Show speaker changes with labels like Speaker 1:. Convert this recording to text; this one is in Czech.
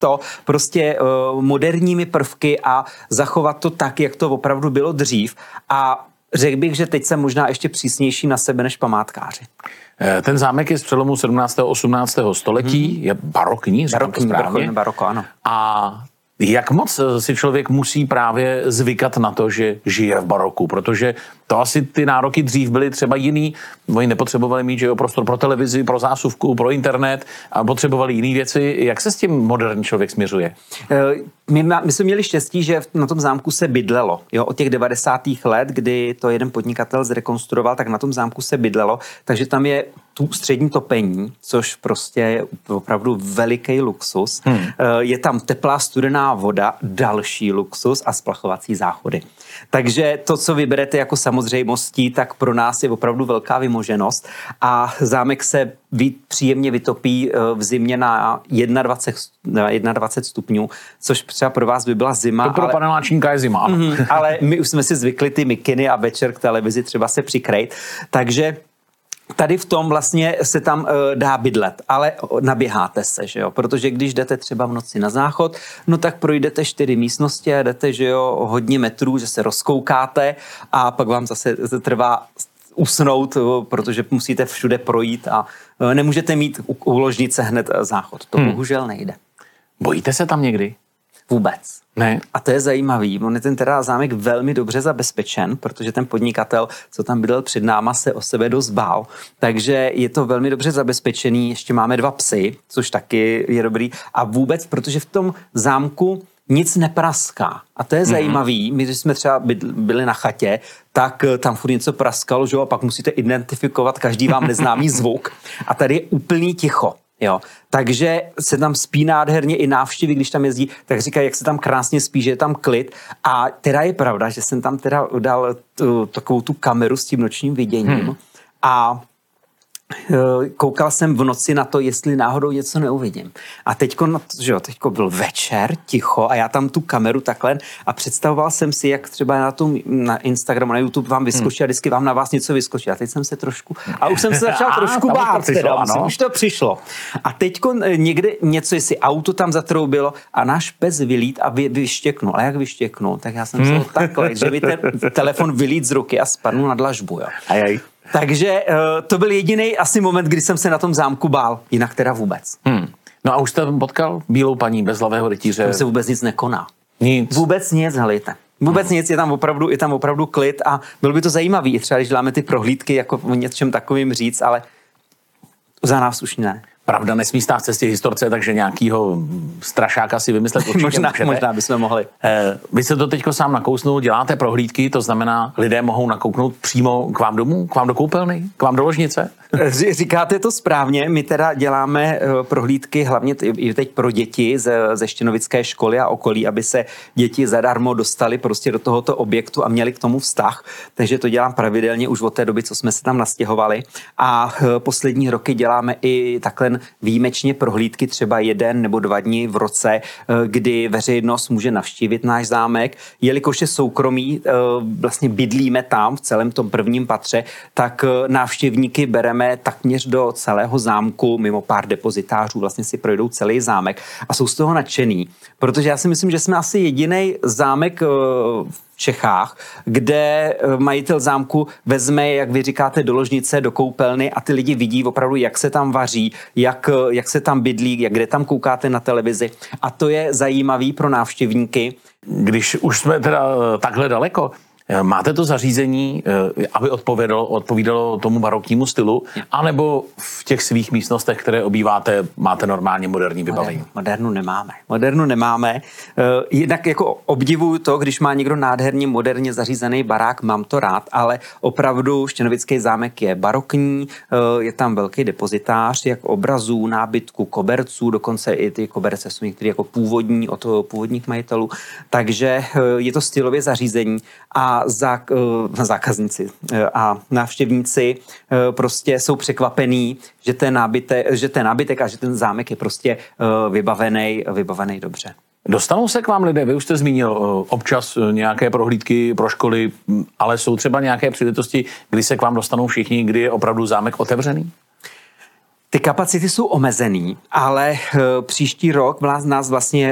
Speaker 1: to prostě moderními prvky a zachovat to tak, jak to opravdu bylo dřív. A řekl bych, že teď jsem možná ještě přísnější na sebe než památkáři.
Speaker 2: Ten zámek je z přelomu 17. a 18. století, je barokní, říkám to správně.
Speaker 1: Baroko, ano.
Speaker 2: A jak moc si člověk musí právě zvykat na to, že žije v baroku, protože to asi ty nároky dřív byly třeba jiný. Oni nepotřebovali mít prostor pro televizi, pro zásuvku, pro internet a potřebovali jiné věci. Jak se s tím moderní člověk směřuje?
Speaker 1: My jsme měli štěstí, že na tom zámku se bydlelo. Jo, od těch 90. let, kdy to jeden podnikatel zrekonstruoval, tak na tom zámku se bydlelo, takže tam je tu střední topení, což prostě je opravdu veliký luxus. Je tam teplá studená voda, další luxus a splachovací záchody. Takže to, co vyberete jako samozřejmostí, tak pro nás je opravdu velká vymoženost a zámek se příjemně vytopí v zimě na 21 stupňů, což třeba pro vás by byla zima.
Speaker 2: To pro paneláčníka je zima.
Speaker 1: Ale my už jsme si zvykli ty mikiny a večer k televizi třeba se přikrejt, takže tady v tom vlastně se tam dá bydlet, ale naběháte se, že jo, protože když jdete třeba v noci na záchod, no tak projdete 4 místnosti a jdete, že jo, hodně metrů, že se rozkoukáte a pak vám zase trvá usnout, protože musíte všude projít a nemůžete mít u ložnice hned záchod. To bohužel nejde.
Speaker 2: Bojíte se tam někdy?
Speaker 1: Vůbec.
Speaker 2: Ne.
Speaker 1: A to je zajímavý. On je ten teda zámek velmi dobře zabezpečen, protože ten podnikatel, co tam bydlel před náma, se o sebe dost bál. Takže je to velmi dobře zabezpečený. Ještě máme 2 psy, což taky je dobrý. A vůbec, protože v tom zámku nic nepraská. A to je zajímavý. My, když jsme třeba byli na chatě, tak tam furt něco praskalo, že jo? A pak musíte identifikovat každý vám neznámý zvuk. A tady je úplný ticho. Jo. Takže se tam spí nádherně i návštěvy, když tam jezdí, tak říkají, jak se tam krásně spí, že je tam klid. A teda je pravda, že jsem tam teda dal takovou tu kameru s tím nočním viděním a koukal jsem v noci na to, jestli náhodou něco neuvidím. A teďko byl večer, ticho a já tam tu kameru takhle a představoval jsem si, jak třeba na Instagramu, na YouTube vám vyskočí a vždycky vám na vás něco vyskočí. A teď jsem se trošku, a už jsem se začal trošku bát, už to přišlo. A teďko někde něco, jestli auto tam zatroubilo a náš pes vylít a vyštěknul. A jak vyštěknul? Tak já jsem se takhle, že mi ten telefon vylít z ruky a spadnul na dlažbu. Jo. Takže to byl jediný asi moment, kdy jsem se na tom zámku bál, jinak teda vůbec.
Speaker 2: No a už jste potkal bílou paní bez hlavého rytíře?
Speaker 1: Tam se vůbec nic nekoná.
Speaker 2: Nic?
Speaker 1: Vůbec nic, helejte. Vůbec nic, je tam opravdu klid a bylo by to zajímavý, třeba když děláme ty prohlídky, jako o něčem takovým říct, ale za nás už ne.
Speaker 2: Pravda, nesmí stát v cestě historce, takže nějakýho strašáka si vymyslet určitě
Speaker 1: možná bychom mohli.
Speaker 2: Vy se to teďko sám nakousnul, děláte prohlídky, to znamená, lidé mohou nakouknout přímo k vám domů, k vám do koupelny, k vám do ložnice?
Speaker 1: Říkáte to správně, my teda děláme prohlídky hlavně i teď pro děti ze Štěnovické školy a okolí, aby se děti zadarmo dostali prostě do tohoto objektu a měli k tomu vztah, takže to dělám pravidelně už od té doby, co jsme se tam nastěhovali a poslední roky děláme i takhle výjimečně prohlídky třeba 1 nebo 2 dny v roce, kdy veřejnost může navštívit náš zámek, jelikož je soukromý, vlastně bydlíme tam v celém tom prvním patře, tak návštěvníky bereme takměř do celého zámku, mimo pár depozitářů, vlastně si projdou celý zámek a jsou z toho nadšený, protože já si myslím, že jsme asi jediný zámek v Čechách, kde majitel zámku vezme, jak vy říkáte, do ložnice, do koupelny a ty lidi vidí opravdu, jak se tam vaří, jak se tam bydlí, kde tam koukáte na televizi. A to je zajímavý pro návštěvníky.
Speaker 2: Když už jsme teda takhle daleko, máte to zařízení, aby odpovídalo tomu baroknímu stylu, anebo v těch svých místnostech, které obýváte, máte normálně moderní vybavení?
Speaker 1: Modernu nemáme. Jednak jako obdivuju to, když má někdo nádherně moderně zařízený barák, mám to rád, ale opravdu Štěnovický zámek je barokní, je tam velký depozitář, jak obrazů, nábytku, koberců, dokonce i ty koberce jsou některé jako původní od původních majitelů, takže je to stylově zařízení a zákazníci a návštěvníci prostě jsou překvapení, že ten nábytek a že ten zámek je prostě vybavený dobře.
Speaker 2: Dostanou se k vám lidé, vy už jste zmínil občas nějaké prohlídky pro školy, ale jsou třeba nějaké příležitosti, kdy se k vám dostanou všichni, kdy je opravdu zámek otevřený?
Speaker 1: Ty kapacity jsou omezený, ale příští rok nás vlastně